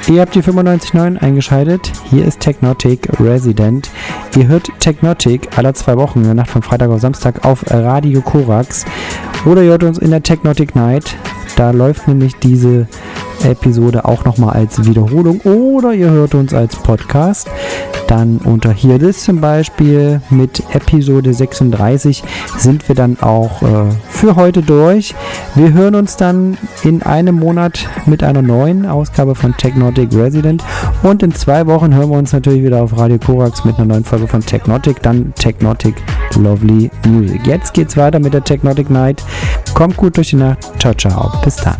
Ihr habt die 95.9 eingeschaltet. Hier ist Technotic Resident. Ihr hört Technotic alle 2 Wochen, in der Nacht von Freitag auf Samstag auf Radio Korax. Oder ihr hört uns in der Technotic Night. Da läuft nämlich diese Episode auch nochmal als Wiederholung. Oder ihr hört uns als Podcast. Dann unter Here This zum Beispiel mit Episode 36 sind wir dann auch für heute durch. Wir hören uns dann in einem Monat mit einer neuen Ausgabe von Technotic Resident. Und in 2 Wochen hören wir uns natürlich wieder auf Radio Korax mit einer neuen Folge von Technotic. Dann Technotic Lovely Music. Jetzt geht's weiter mit der Technotic Night. Kommt gut durch die Nacht. Ciao, ciao. Bis dann.